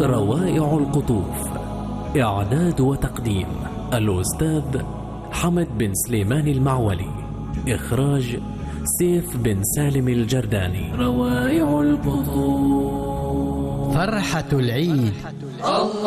روائع القطوف. إعداد وتقديم الأستاذ حمد بن سليمان المعولي. إخراج سيف بن سالم الجرداني. روائع القطوف. فرحة العيد.